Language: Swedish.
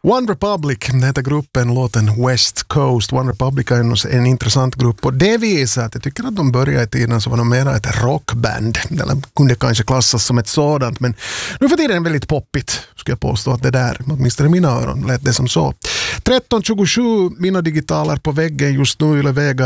One Republic heter gruppen, låten West Coast. One Republic är en intressant grupp och det visar att jag tycker att de började i tiden så var de mera ett rockband. Eller kunde kanske klassas som ett sådant, men nu för tiden är det väldigt poppigt. Ska jag påstå att det där, åtminstone i mina öron, lät det som så. 13.27, mina digitaler på väggen just nu, eller vägar